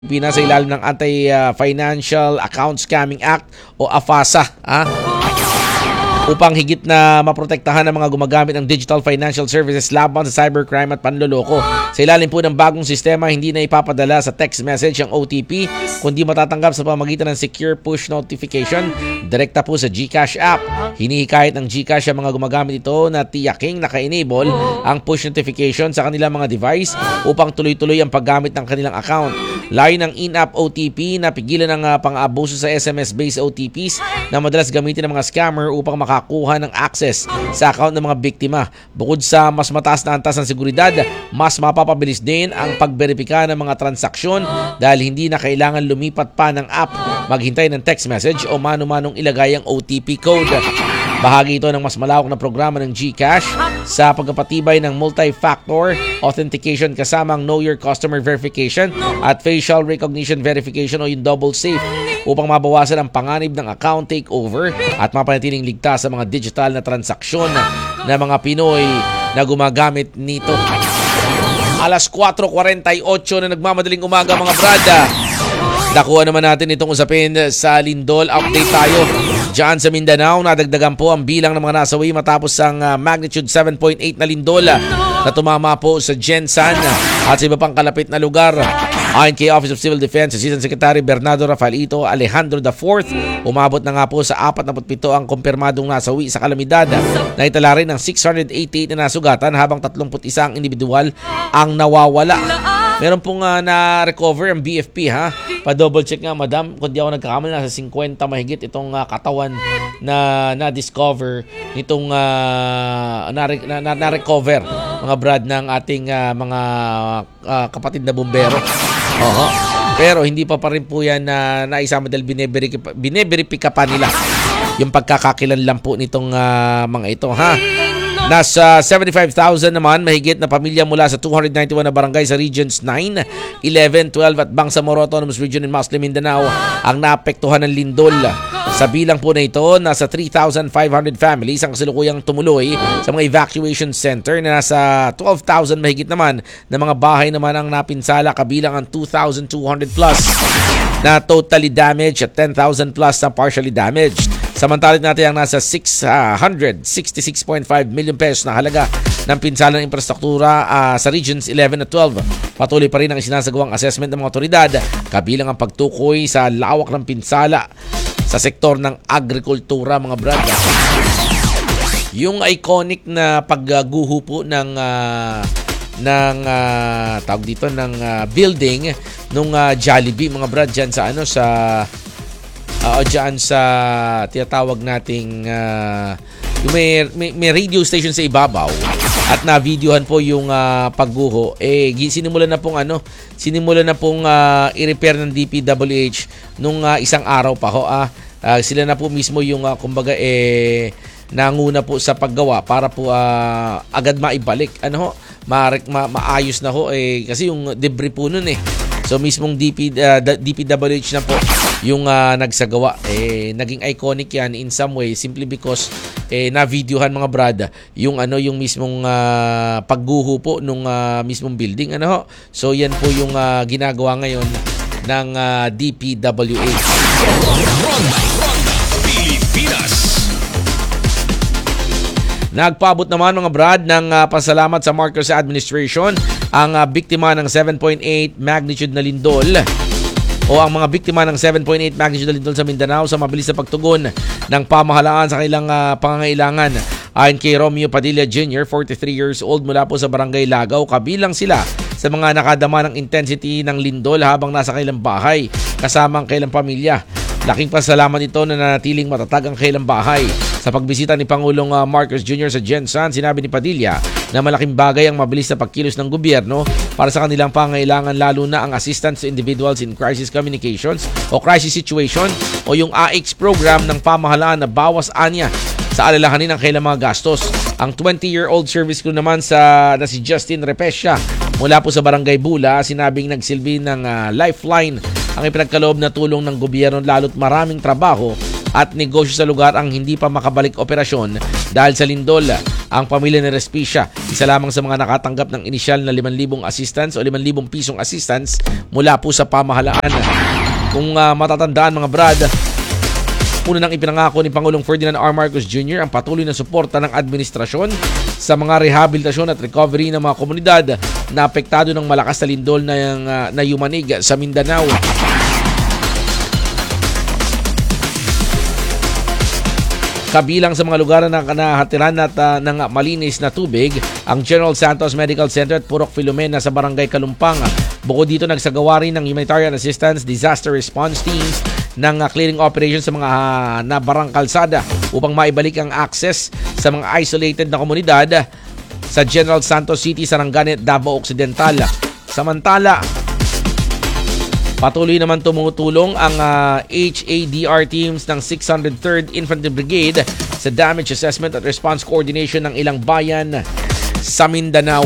Pilipinas sa ilalim ng Anti-Financial Account Scamming Act o AFASA upang higit na maprotektahan ang mga gumagamit ng digital financial services laban sa cybercrime at panloloko. Sa ilalim po ng bagong sistema, hindi na ipapadala sa text message ang OTP kundi matatanggap sa pamamagitan ng secure push notification direkta po sa GCash app. Hinihikayat ng GCash ang mga gumagamit ito na tiyaking naka-enable ang push notification sa kanilang mga device upang tuloy-tuloy ang paggamit ng kanilang account. Layo ng in-app OTP na pigilan ng pang-abuso sa SMS-based OTPs na madalas gamitin ng mga scammer upang makakuha ng access sa account ng mga biktima. Bukod sa mas mataas na antas ng seguridad, mas mapapabilis din ang pagberipika ng mga transaksyon dahil hindi na kailangan lumipat pa ng app, maghintay ng text message o mano-manong ilagay ang OTP code. Bahagi ito ng mas malawak na programa ng GCash sa pagpapatibay ng multi-factor authentication kasamang Know Your Customer Verification at Facial Recognition Verification o yung double safe upang mabawasan ang panganib ng account takeover at mapanatiling ligtas sa mga digital na transaksyon ng mga Pinoy na gumagamit nito. Alas 4:48 na nagmamadaling umaga mga brada. Nakuha naman natin itong usapin sa Lindol. Update tayo. Diyan sa Mindanao, nadagdagan po ang bilang ng mga nasawi matapos ang magnitude 7.8 na lindol na tumama po sa Jensan at sa iba pang kalapit na lugar. Ayon kay Office of Civil Defense, Assistant Secretary Bernardo Rafaelito Alejandro IV, umabot na nga po sa 47 ang kumpirmadong nasawi sa kalamidad. Naitala rin ng 688 na nasugatan habang 31 ang individual ang nawawala. Meron pong na-recover ang BFP Pa-double check nga madam, kung di ako nagkakamali, nasa 50 mahigit itong katawan na na-discover nitong na-recover mga brad ng ating mga kapatid na bumbero. Pero hindi pa rin po yan na naisama dahil bineberipika pa nila yung pagkakakilan lang po nitong mga ito Nasa 75,000 naman mahigit na pamilya mula sa 291 na barangay sa Regions 9, 11, 12 at Bangsamoro Autonomous Region in Muslim Mindanao ang naapektuhan ng lindol. Sa bilang po na ito, nasa 3,500 families ang kasalukuyang tumuloy sa mga evacuation center na nasa 12,000 mahigit naman na mga bahay naman ang napinsala kabilang ang 2,200 plus na totally damaged at 10,000 plus na partially damaged. Samantalit natin ang nasa 666.5 million pesos na halaga ng pinsala ng infrastruktura sa Regions 11 at 12. Patuloy pa rin ang sinasagawang assessment ng mga otoridad kabilang ang pagtukoy sa lawak ng pinsala sa sektor ng agrikultura mga brad. Yung iconic na pagguho po ng tawag dito ng building nung Jollibee mga brad dyan sa dyan sa tinatawag nating may radio station sa ibabaw at na-videohan po yung pagguho. Sinimulan na pong i-repair ng DPWH nung isang araw pa ho. Sila na po mismo yung kumbaga nanguna po sa paggawa para po agad maibalik. Maayos na ho kasi yung debris po nun So mismong DPWH na po yung nagsagawa. Naging iconic yan in some way simply because na-videohan mga brada yung mismong pagguho po nung mismong building So yan po yung ginagawa ngayon ng DPWH. Nagpaabot naman mga brad ng pasalamat sa Marcos administration ang biktima ng 7.8 magnitude na lindol o ang mga biktima ng 7.8 magnitude na lindol sa Mindanao sa mabilis na pagtugon ng pamahalaan sa kanilang pangangailangan. Ayon kay Romeo Padilla Jr., 43 years old mula po sa Barangay Lagaw, kabilang sila sa mga nakadama ng intensity ng lindol habang nasa kanilang bahay kasama ang kanilang pamilya. Laking pasalamat ito na nanatiling matatag ang kanilang bahay. Sa pagbisita ni Pangulong Marcos Jr. sa Jensan, sinabi ni Padilla na malaking bagay ang mabilis na pagkilos ng gobyerno para sa kanilang pangailangan, lalo na ang assistance to individuals in crisis communications o crisis situation o yung AX program ng pamahalaan na bawas anya sa alalahanin ng kailang mga gastos. Ang 20-year-old service crew naman na si Justin Repesha mula po sa Barangay Bula, sinabing nagsilbi ng lifeline ang ipinagkaloob na tulong ng gobyerno lalo't maraming trabaho at negosyo sa lugar ang hindi pa makabalik operasyon dahil sa lindol. ang pamilya ni Respicia. Isa lamang sa mga nakatanggap ng inisyal na 5,000 assistance o 5,000 pisong assistance mula po sa pamahalaan. Kung matatandaan mga brad, una nang ipinangako ni Pangulong Ferdinand R. Marcos Jr. ang patuloy na suporta ng administrasyon sa mga rehabilitasyon at recovery ng mga komunidad na apektado ng malakas na lindol na yumanig sa Mindanao. Kabilang sa mga lugar na nahatiran ng malinis na tubig, ang General Santos Medical Center at Purok Filomena sa Barangay Kalumpang. Bukod dito, nagsagawa rin ng humanitarian assistance, disaster response teams ng clearing operations sa mga nabarang kalsada upang maibalik ang access sa mga isolated na komunidad sa General Santos City, Sarangani at Davao Occidental. Samantala, patuloy naman tumutulong ang HADR teams ng 603rd Infantry Brigade sa damage assessment at response coordination ng ilang bayan sa Mindanao.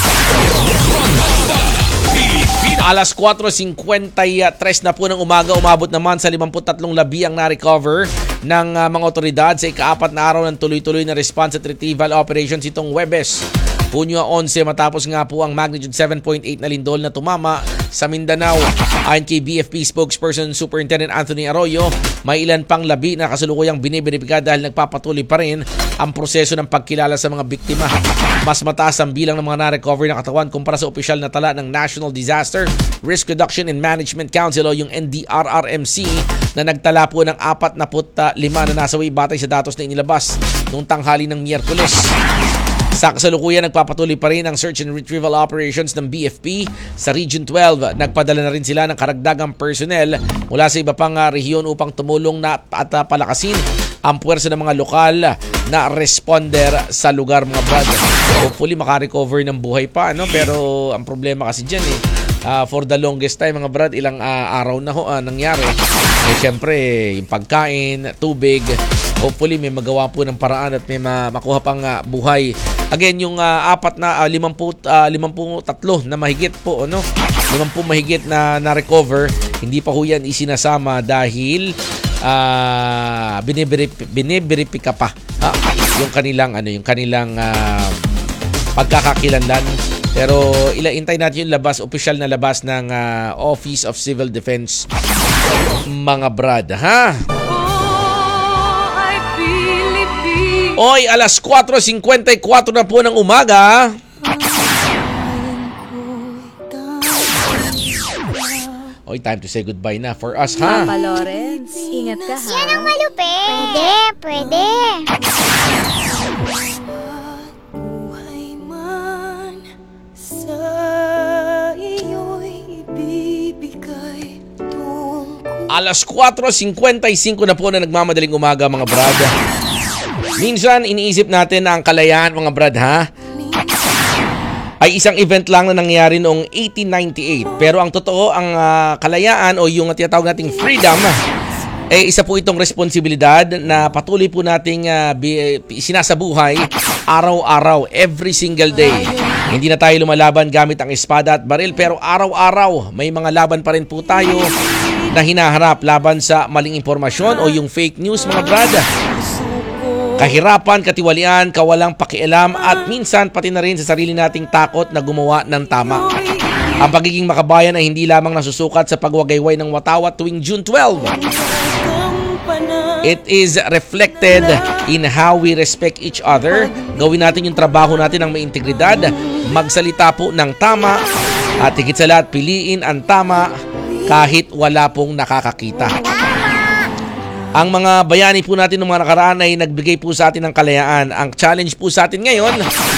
Alas 4:53 na po ng umaga, umabot naman sa 53 labi ang na-recover ng mga otoridad sa ika-4 na araw ng tuloy-tuloy na response at retrieval operations itong Huwebes, Hunyo 11, matapos nga po ang magnitude 7.8 na lindol na tumama sa Mindanao. Ayon kay BFP spokesperson Superintendent Anthony Arroyo, may ilan pang labi na kasalukuyang biniberipika dahil nagpapatuloy pa rin ang proseso ng pagkilala sa mga biktima. Mas mataas ang bilang ng mga na-recover na katawan kumpara sa opisyal na tala ng National Disaster Risk Reduction and Management Council o yung NDRRMC na nagtala po ng 45 na nasawi batay sa datos na inilabas noong tanghali ng Miyerkules. Sa kasalukuyan, nagpapatuloy pa rin ang search and retrieval operations ng BFP sa Region 12. Nagpadala na rin sila ng karagdagang personnel mula sa iba pang rehiyon upang tumulong na at palakasin ang puwersa ng mga lokal na responder sa lugar, mga brad. Hopefully makarecover ng buhay pa, no? Pero ang problema kasi dyan for the longest time, mga brad, ilang araw na nangyari. Siyempre, yung pagkain, tubig, hopefully may magawa po ng paraan at may makuha pang buhay. Again, yung 53 na mahigit po, 50 mahigit na recover, hindi pa ho yan isinasama dahil biniberipika pa yung kanilang pagkakakilanlan. Pero ilaintay natin yung opisyal na labas ng Office of Civil Defense, mga brad, ha? Oy, alas 4:54 na po ng umaga. Oy, time to say goodbye na for us, ha? Papa Lawrence, ingat ka, ha? Yan ang malupit. Pwede. Buhay man sa iyo'y ibibigay tungkol. Alas 4:55 na po na nagmamadaling umaga, mga brad. Minsan, iniisip natin na ang kalayaan, mga brad, ha, ay isang event lang na nangyari noong 1898. Pero ang totoo, ang kalayaan o yung tinatawag nating freedom, isa po itong responsibilidad na patuloy po nating sinasabuhay araw-araw, every single day. Hindi na tayo lumalaban gamit ang espada at baril, pero araw-araw may mga laban pa rin po tayo na hinaharap laban sa maling impormasyon o yung fake news, mga brad. Kahirapan, katiwalian, kawalang pakialam at minsan pati na rin sa sarili nating takot na gumawa ng tama. Ang pagiging makabayan ay hindi lamang nasusukat sa pagwagayway ng watawat tuwing June 12. It is reflected in how we respect each other. Gawin natin yung trabaho natin ng may integridad, magsalita po ng tama at higit sa lahat piliin ang tama kahit wala pong nakakakita. Ang mga bayani po natin ng mga nakaraan ay nagbigay po sa atin ng kalayaan. Ang challenge po sa atin ngayon,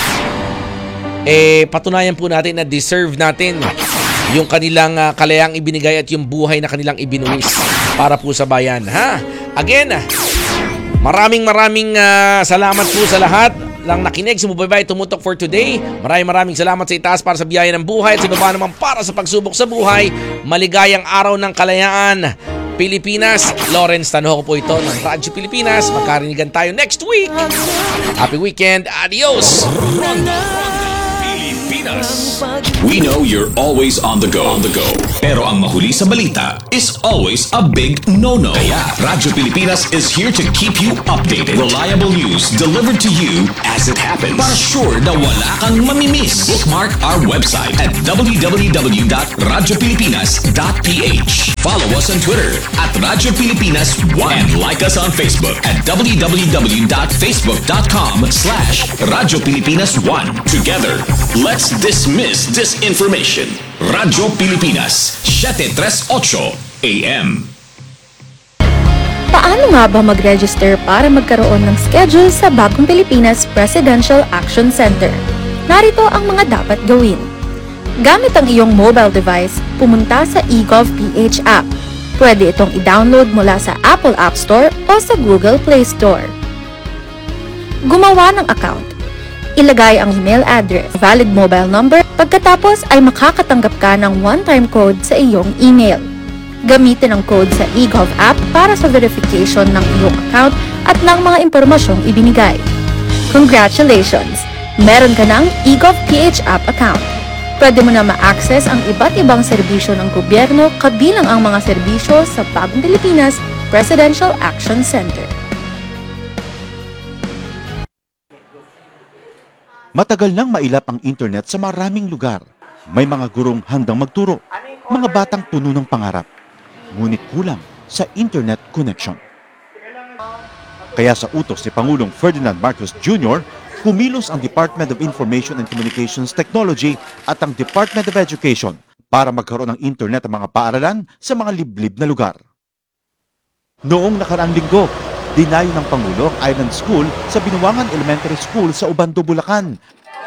patunayan po natin na deserve natin yung kanilang kalayaang ibinigay at yung buhay na kanilang ibinuwis para po sa bayan. Ha? Again, maraming salamat po sa lahat lang nakinig, sumubaybay, tumutok for today. Maraming salamat sa itaas para sa biyaya ng buhay at sa baba naman para sa pagsubok sa buhay. Maligayang araw ng kalayaan, Pilipinas. Lawrence Tanuho po ito ng Radyo Pilipinas. Magkarinigan tayo next week. Happy weekend. Adios! Pilipinas. Pilipinas. We know you're always on the go. Pero ang mahuli sa balita is always a big no-no. Kaya Radyo Pilipinas is here to keep you updated. Reliable news delivered to you as it happens. Para sure na wala kang mamimiss. Bookmark our website at www.radiopilipinas.ph. Follow us on Twitter at Radyo Pilipinas 1 and like us on Facebook at www.facebook.com/Radyo Pilipinas 1. Together, let's dismiss disinformation. Radyo Pilipinas, 738 AM. Paano nga ba mag-register para magkaroon ng schedule sa Bagong Pilipinas Presidential Action Center? Narito ang mga dapat gawin. Gamit ang iyong mobile device, pumunta sa eGovPH app. Pwede itong i-download mula sa Apple App Store o sa Google Play Store. Gumawa ng account. Ilagay ang email address, valid mobile number, pagkatapos ay makakatanggap ka ng one-time code sa iyong email. Gamitin ang code sa eGov app para sa verification ng iyong account at ng mga impormasyong ibinigay. Congratulations! Meron ka ng eGovPH app account. Pwede mo na ma-access ang iba't ibang serbisyo ng gobyerno kabilang ang mga serbisyo sa Bagong Pilipinas Presidential Action Center. Matagal nang mailap ang internet sa maraming lugar. May mga gurong handang magturo, mga batang puno ng pangarap. Ngunit kulang sa internet connection. Kaya sa utos ni Pangulong Ferdinand Marcos Jr., kumilos ang Department of Information and Communications Technology at ang Department of Education para magkaroon ng internet ang mga paaralan sa mga liblib na lugar. Noong nakaraang linggo, dinayo ng Pangulo ang Island School sa Binuangan Elementary School sa Ubando, Bulacan.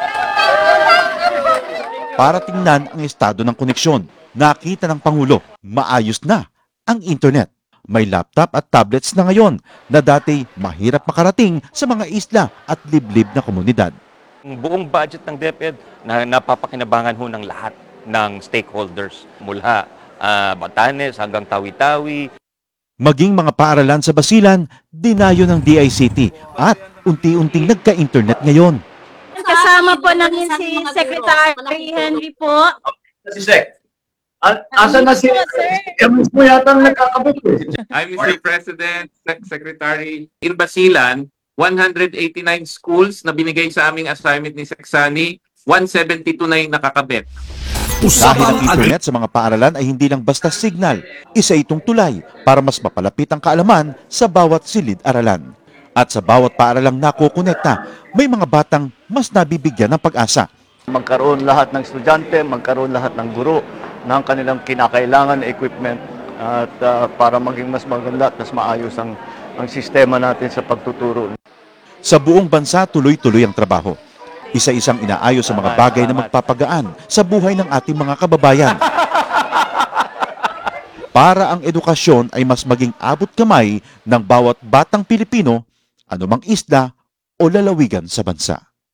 Para tingnan ang estado ng koneksyon, nakita ng Pangulo, maayos na ang internet. May laptop at tablets na ngayon na dati mahirap makarating sa mga isla at liblib na komunidad. Ang buong budget ng DepEd na napapakinabangan ho ng lahat ng stakeholders mula Batanes hanggang Tawi-Tawi. Maging mga paaralan sa Basilan, dinayo ng DICT at unti-unting nagka-internet ngayon. Kasama po namin si Secretary Henry po. Si Sec. Asa na si Emis mo yata nagkakabit eh. I'm Mr. President, Secretary. In Basilan, 189 schools na binigay sa aming assignment ni Seksani, 172 na yung nakakabit. Dahil ang internet sa mga paaralan ay hindi lang basta signal, isa itong tulay para mas mapalapit ang kaalaman sa bawat silid-aralan. At sa bawat paaralang nakukonekta, may mga batang mas nabibigyan ng pag-asa. Magkaroon lahat ng estudyante, magkaroon lahat ng guro ng kanilang kinakailangan na equipment at para maging mas maganda at mas maayos ang sistema natin sa pagtuturo. Sa buong bansa, tuloy-tuloy ang trabaho. Isa-isang inaayos sa mga bagay na magpapagaan sa buhay ng ating mga kababayan. Para ang edukasyon ay mas maging abot kamay ng bawat batang Pilipino, anumang isla o lalawigan sa bansa.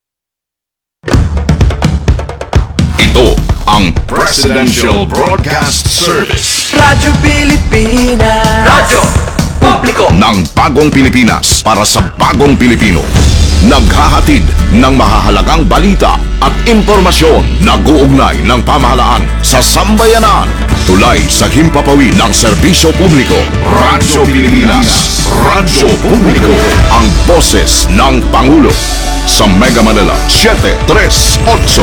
Ito ang Presidential Broadcast Service. Radyo Pilipinas. Radyo Publiko Ng Bagong Pilipinas para sa Bagong Pilipino. Naghahatid ng mahahalagang balita at impormasyon na guugnay ng pamahalaan sa sambayanan. Tulay sa himpapawid ng serbisyo publiko. Radyo Pilipinas. Radyo Publiko. Ang boses ng Pangulo. Sa Mega Manila, 738